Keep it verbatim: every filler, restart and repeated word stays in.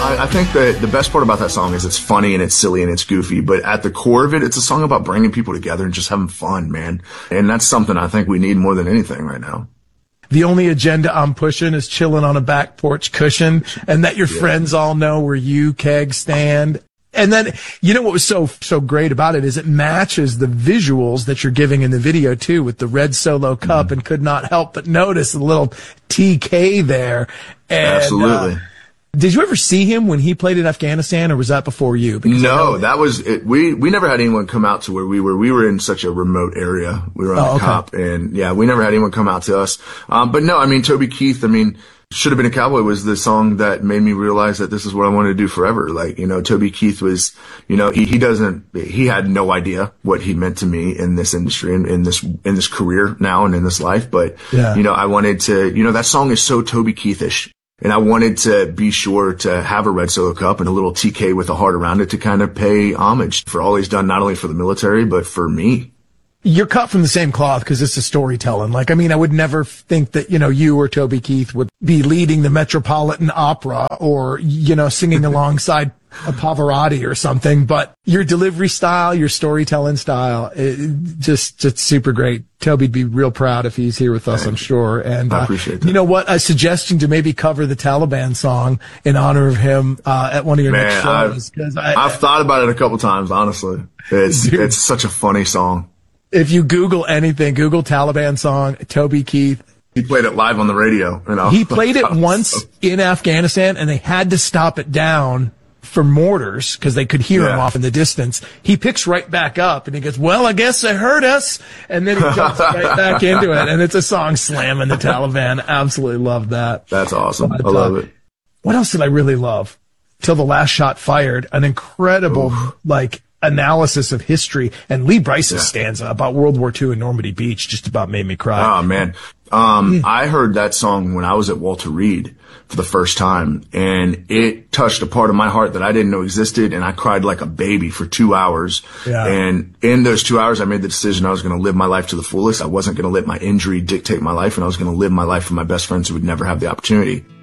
I, I think that the best part about that song is it's funny and it's silly and it's goofy, but at the core of it, it's a song about bringing people together and just having fun, man. And that's something I think we need more than anything right now. The only agenda I'm pushing is chilling on a back porch cushion, and that your yeah. friends all know where you keg stand. And then, you know what was so, so great about it is it matches the visuals that you're giving in the video too, with the red Solo cup, mm. and could not help but notice the little T K there. And, absolutely. Uh, did you ever see him when he played in Afghanistan, or was that before you? Because no, that was it. We, we never had anyone come out to where we were. We were in such a remote area. We were on oh, the okay. cop, and yeah, we never had anyone come out to us. Um, but no, I mean, Toby Keith, I mean, Should Have Been a Cowboy was the song that made me realize that this is what I wanted to do forever. Like, you know, Toby Keith was, you know, he, he doesn't, he had no idea what he meant to me in this industry and in this, in this career now and in this life. But, yeah. you know, I wanted to, you know, that song is so Toby Keithish. And I wanted to be sure to have a red Solo cup and a little T K with a heart around it to kind of pay homage for all he's done, not only for the military, but for me. You're cut from the same cloth because it's a storytelling. Like, I mean, I would never think that, you know, you or Toby Keith would be leading the Metropolitan Opera or, you know, singing alongside a Pavarotti or something, but your delivery style, your storytelling style, it, just, just super great. Toby'd be real proud if he's here with us, I'm sure. And, I appreciate uh, that. You know what? A suggestion to maybe cover the Taliban song in honor of him, uh, at one of your Man, next shows. I've, I, I've thought about it a couple times, honestly. It's, dude, it's such a funny song. If you Google anything, Google Taliban song, Toby Keith. He played it live on the radio. You know? He played it once in Afghanistan, and they had to stop it down for mortars because they could hear yeah. him off in the distance. He picks right back up, and he goes, well, I guess they heard us. And then he jumps right back into it, and it's a song slamming the Taliban. Absolutely love that. That's awesome. But, I love uh, it. What else did I really love? Till the Last Shot Fired, an incredible, Oof. like, analysis of history, and Lee Bryce's yeah. stanza about World War Two in Normandy Beach just about made me cry. Oh man. Um, mm. I heard that song when I was at Walter Reed for the first time, and it touched a part of my heart that I didn't know existed, and I cried like a baby for two hours. Yeah. And in those two hours, I made the decision I was going to live my life to the fullest. I wasn't going to let my injury dictate my life, and I was going to live my life for my best friends who would never have the opportunity.